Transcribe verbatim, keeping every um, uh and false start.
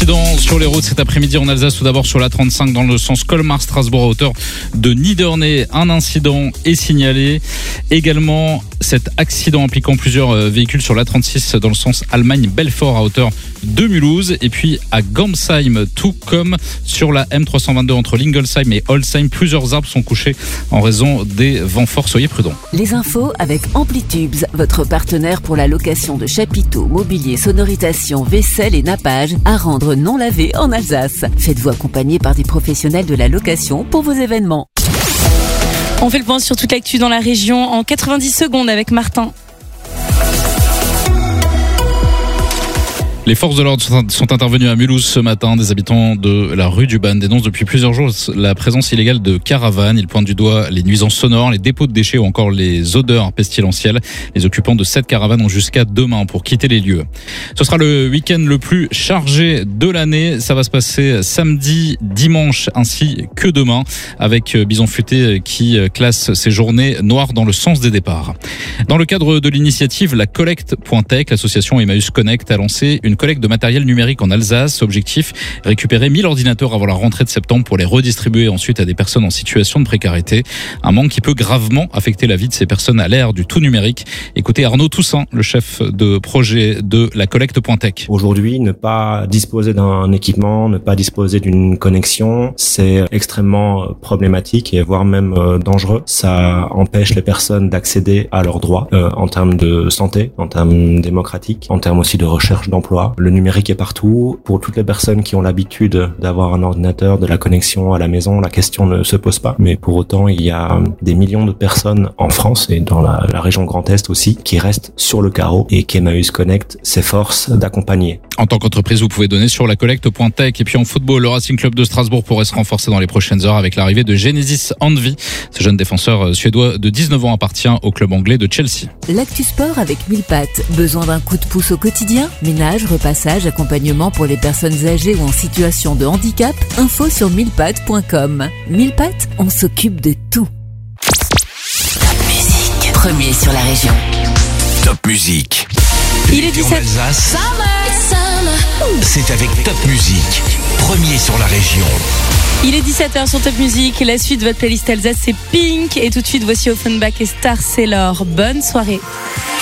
accidents sur les routes cet après-midi en Alsace. Tout d'abord sur la trente-cinq dans le sens Colmar-Strasbourg à hauteur de Niedernay. Un incident est signalé. Également cet accident impliquant plusieurs véhicules sur la trente-six dans le sens Allemagne-Belfort à hauteur de Mulhouse. Et puis à Gamsheim, tout comme sur la M trois cent vingt-deux entre Lingolsheim et Holzheim. Plusieurs arbres sont couchés en raison des vents forts. Soyez prudents. Les infos avec Amplitubes, votre partenaire pour la location de chapiteaux, mobilier, sonorisation, vaisselle et nappage à rendre non lavé en Alsace. Faites-vous accompagner par des professionnels de la location pour vos événements. On fait le point sur toute l'actu dans la région en quatre-vingt-dix secondes avec Martin. Les forces de l'ordre sont intervenues à Mulhouse ce matin. Des habitants de la rue du Ban dénoncent depuis plusieurs jours la présence illégale de caravanes. Ils pointent du doigt les nuisances sonores, les dépôts de déchets ou encore les odeurs pestilentielles. Les occupants de cette caravane ont jusqu'à demain pour quitter les lieux. Ce sera le week-end le plus chargé de l'année. Ça va se passer samedi, dimanche ainsi que demain avec Bison Futé qui classe ces journées noires dans le sens des départs. Dans le cadre de l'initiative La Collecte.tech, l'association Emmaüs Connect a lancé une collecte de matériel numérique en Alsace. Objectif, récupérer mille ordinateurs avant la rentrée de septembre pour les redistribuer ensuite à des personnes en situation de précarité. Un manque qui peut gravement affecter la vie de ces personnes à l'ère du tout numérique. Écoutez Arnaud Toussaint, le chef de projet de La Collecte.tech. Aujourd'hui, ne pas disposer d'un équipement, ne pas disposer d'une connexion, c'est extrêmement problématique et voire même dangereux. Ça empêche les personnes d'accéder à leurs droits euh, en termes de santé, en termes démocratiques, en termes aussi de recherche d'emploi. Le numérique est partout. Pour toutes les personnes qui ont l'habitude d'avoir un ordinateur, de la connexion à la maison, la question ne se pose pas. Mais pour autant, il y a des millions de personnes en France et dans la, la région Grand Est aussi qui restent sur le carreau et qu'Emmaüs Connect s'efforce d'accompagner. En tant qu'entreprise, vous pouvez donner sur la collecte.tech. Et puis en football, le Racing Club de Strasbourg pourrait se renforcer dans les prochaines heures avec l'arrivée de Genesis Envy. Ce jeune défenseur suédois de dix-neuf ans appartient au club anglais de Chelsea. L'actu sport avec mille pattes. Besoin d'un coup de pouce au quotidien? Ménage, repassage, accompagnement pour les personnes âgées ou en situation de handicap? Info sur mille pattes point com. mille pattes, on s'occupe de tout. Top musique. Premier sur la région. Top musique. Il est dix-sept. Alsace. C'est avec Top Musique. Premier sur la région. Il est dix-sept heures sur Top Musique. La suite de votre playlist Alsace, c'est Pink. Et tout de suite, voici Offenbach et Star Sailor. Bonne soirée.